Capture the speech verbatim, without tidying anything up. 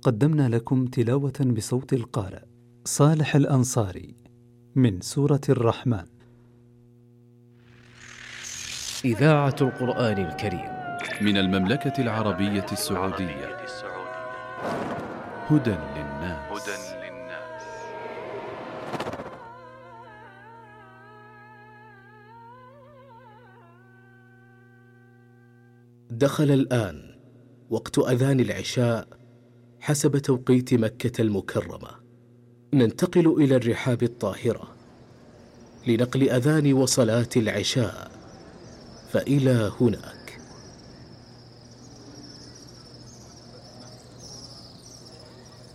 قدمنا لكم تلاوة بصوت القارئ صالح الأنصاري من سورة الرحمن. إذاعة القرآن الكريم من المملكة العربية السعودية. هدى للناس. دخل الآن وقت أذان العشاء حسب توقيت مكة المكرمة. ننتقل إلى الرحاب الطاهرة لنقل أذان وصلاة العشاء، فإلى هنا